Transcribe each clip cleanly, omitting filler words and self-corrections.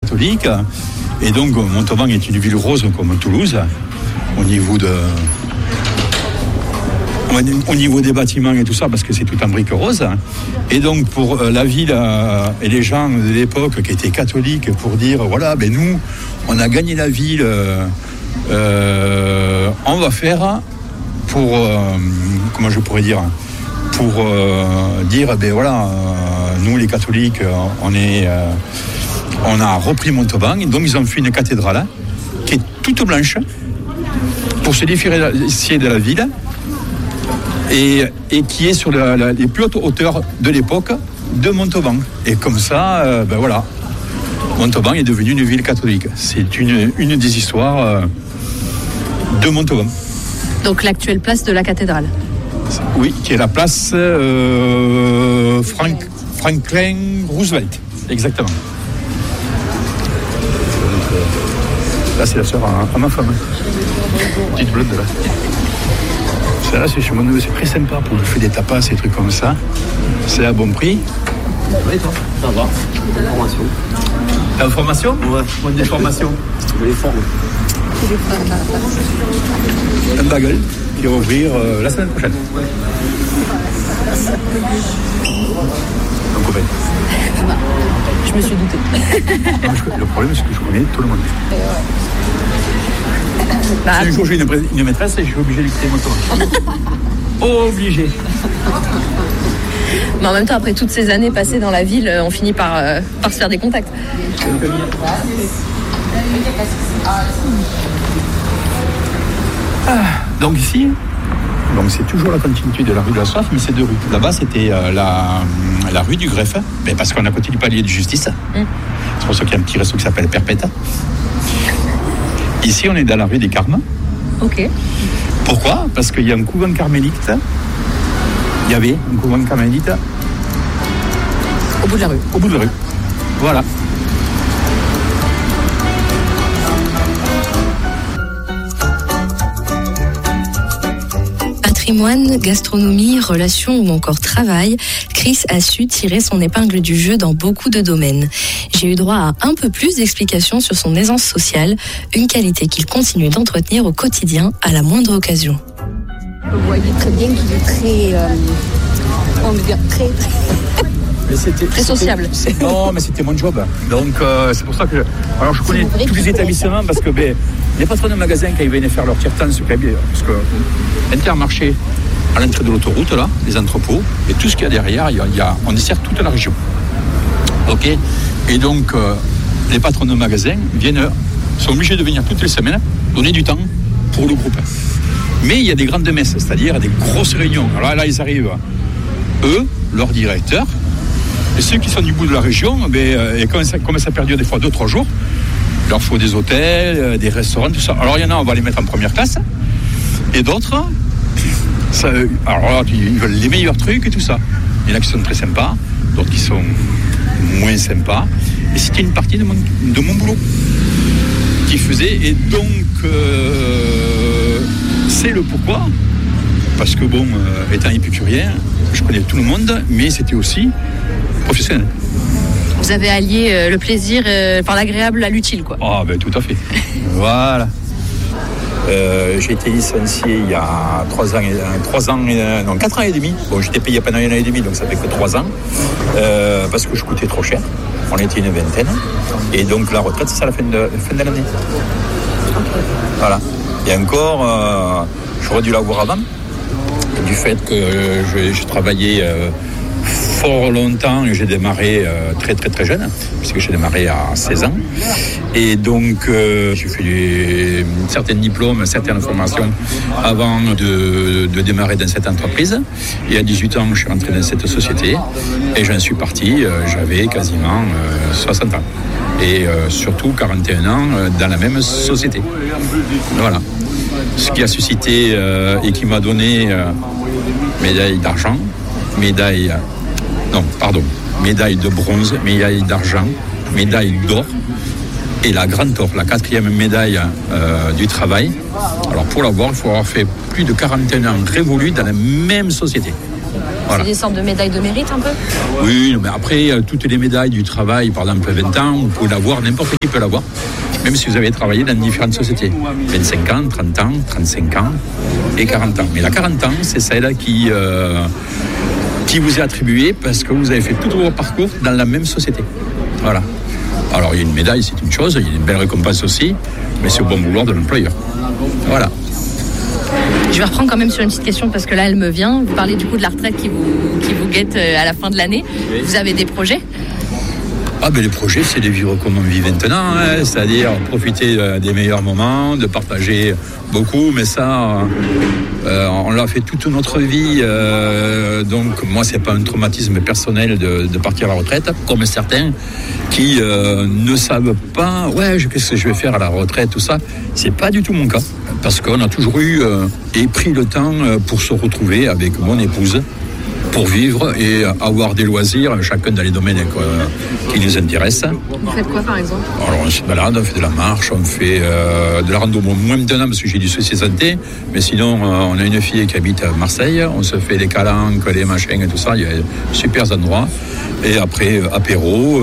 catholique. Et donc, Montauban est une ville rose comme Toulouse, au niveau des bâtiments et tout ça, parce que c'est tout en briques roses. Et donc, pour la ville et les gens de l'époque qui étaient catholiques, pour dire, voilà, nous, on a gagné la ville, on va faire pour, comment je pourrais dire, pour dire, nous, les catholiques, on a repris Montauban, et donc ils ont fait une cathédrale qui est toute blanche pour se différencier de la ville et qui est sur les plus hautes hauteurs de l'époque de Montauban. Et comme ça, Montauban est devenu une ville catholique. C'est une des histoires de Montauban. Donc l'actuelle place de la cathédrale. Oui, qui est la place Franklin Roosevelt, exactement. Là, c'est la sœur à ma femme. Petite blonde, là. Celle-là, c'est chez mon neveu, c'est très sympa pour lui faire des tapas, des trucs comme ça. C'est à bon prix. Oui, toi, ça va. Formation. T'as une formation ? Ouais. Bonne des formations. Les formes. Un bagel qui va ouvrir la semaine prochaine. Donc, copain. Je me suis doutée. Le problème, c'est que je connais tout le monde. Si un jour j'ai une maîtresse, je suis obligé de quitter mon tour. Obligé. Mais en même temps, après toutes ces années passées dans la ville, on finit par se faire des contacts. Donc ici, c'est toujours la continuité de la rue de la Soif, mais c'est deux rues. Là-bas, c'était la rue du Greffe, parce qu'on a continué le palier de justice. C'est pour ça qu'il y a un petit resto qui s'appelle Perpète. Ici, on est dans la rue des Carmes. Ok. Pourquoi ? Parce qu'il y a un couvent carmélite. Il y avait un couvent carmélite. Au bout de la rue. Au bout de la rue. Voilà. Patrimoine, gastronomie, relations ou encore travail, Chris a su tirer son épingle du jeu dans beaucoup de domaines. J'ai eu droit à un peu plus d'explications sur son aisance sociale, une qualité qu'il continue d'entretenir au quotidien à la moindre occasion. Vous voyez très bien qu'il est très sociable. Non, mais c'était mon job. Donc, c'est pour ça que... Alors, je connais tous les établissements parce que les patrons de magasins, quand ils venaient faire leur tiers-temps, parce que Intermarché, à l'entrée de l'autoroute, là, les entrepôts, et tout ce qu'il y a derrière, on dessert toute la région. OK ? Et donc, les patrons de magasins sont obligés de venir toutes les semaines, donner du temps pour le groupe. Mais il y a des grandes messes, c'est-à-dire des grosses réunions. Alors là, ils arrivent, eux, leurs directeurs, et ceux qui sont du bout de la région, et comme ça perdure des fois 2-3 jours, il leur faut des hôtels, des restaurants, tout ça. Alors il y en a, on va les mettre en première classe, et d'autres, alors là, ils veulent les meilleurs trucs et tout ça. Il y en a qui sont très sympas, d'autres qui sont moins sympas. Et c'était une partie de mon boulot qui faisait, et donc c'est le pourquoi. Parce que étant épicurien, je connais tout le monde, mais c'était aussi professionnel. Vous avez allié le plaisir par l'agréable à l'utile, quoi. Ah, tout à fait. Voilà. J'ai été licencié il y a 4 ans et demi. Bon, j'étais payé pendant 1 an et demi, donc ça fait que 3 ans. Parce que je coûtais trop cher. On était une vingtaine. Et donc la retraite, c'est ça la fin de l'année. Okay. Voilà. Et encore, j'aurais dû l'avoir avant. Du fait que je travaillais fort longtemps, j'ai démarré très très très jeune, puisque j'ai démarré à 16 ans. Et donc j'ai fait certains diplômes, certaines formations avant de démarrer dans cette entreprise. Et à 18 ans, je suis rentré dans cette société et j'en suis parti, j'avais quasiment 60 ans. Et surtout 41 ans dans la même société. Voilà. Ce qui a suscité et qui m'a donné médaille d'argent, médaille de bronze, médaille d'argent, médaille d'or et la grande or, la 4e médaille du travail. Alors pour l'avoir, il faut avoir fait plus de 41 ans révolus dans la même société. C'est des sortes de médailles de mérite un peu? Oui, mais après, toutes les médailles du travail, par exemple 20 ans, vous pouvez l'avoir, n'importe qui peut l'avoir, même si vous avez travaillé dans différentes sociétés. 25 ans, 30 ans, 35 ans et 40 ans. Mais la 40 ans, c'est celle qui vous est attribuée parce que vous avez fait tout votre parcours dans la même société. Voilà. Alors, il y a une médaille, c'est une chose, il y a une belle récompense aussi, mais c'est au bon vouloir de l'employeur. Voilà. Je vais reprendre quand même sur une petite question parce que là, elle me vient. Vous parlez du coup de la retraite qui vous guette à la fin de l'année. Oui. Vous avez des projets? Les projets, c'est de vivre comme on vit maintenant, c'est-à-dire profiter des meilleurs moments, de partager beaucoup, mais ça, on l'a fait toute notre vie, donc moi, c'est pas un traumatisme personnel de partir à la retraite, comme certains qui ne savent pas, qu'est-ce que je vais faire à la retraite, tout ça, c'est pas du tout mon cas, parce qu'on a toujours eu et pris le temps pour se retrouver avec mon épouse, pour vivre et avoir des loisirs, chacun dans les domaines qui nous intéressent. Vous faites quoi par exemple? Alors on se balade, on fait de la marche, on fait de la rando, moins maintenant parce que j'ai du souci santé, mais sinon on a une fille qui habite à Marseille, on se fait les calanques, les machins et tout ça, il y a de super endroits. Et après, apéro,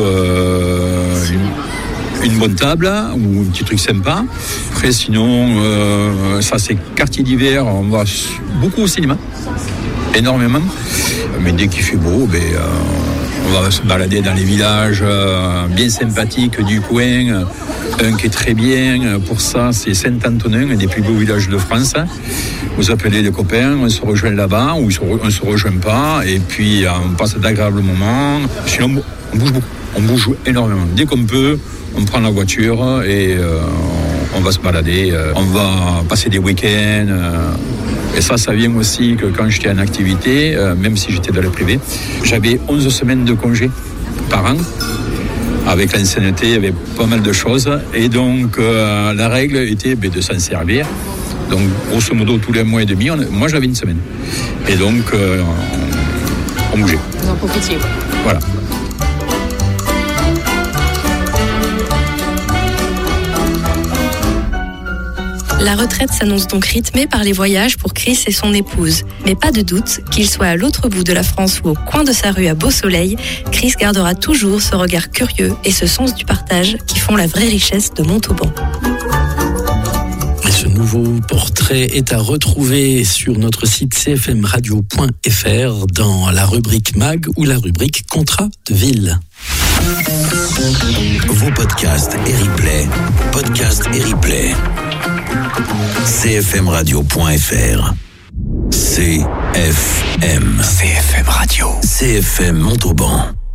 une bonne table ou un petit truc sympa. Après sinon, ça c'est quartier d'hiver, on va beaucoup au cinéma. Énormément, mais dès qu'il fait beau, on va se balader dans les villages bien sympathiques du coin. Un qui est très bien pour ça, c'est Saint-Antonin, un des plus beaux villages de France. Vous appelez les copains, on se rejoint là-bas ou on se rejoint pas, et puis on passe d'agréables moments. Sinon, on bouge beaucoup, on bouge énormément. Dès qu'on peut, on prend la voiture et on va se balader. On va passer des week-ends. Et ça vient aussi que quand j'étais en activité, même si j'étais dans le privé, j'avais 11 semaines de congé par an. Avec l'ancienneté, il y avait pas mal de choses. Et donc, la règle était de s'en servir. Donc, grosso modo, tous les mois et demi, moi, j'avais une semaine. Et donc, on bougeait. Vous en profitiez. Voilà. La retraite s'annonce donc rythmée par les voyages pour Chris et son épouse. Mais pas de doute, qu'il soit à l'autre bout de la France ou au coin de sa rue à Beau Soleil, Chris gardera toujours ce regard curieux et ce sens du partage qui font la vraie richesse de Montauban. Et ce nouveau portrait est à retrouver sur notre site cfmradio.fr dans la rubrique MAG ou la rubrique Contrat de ville. Vos podcasts et replays. cfmradio.fr. CFM Radio. CFM Montauban.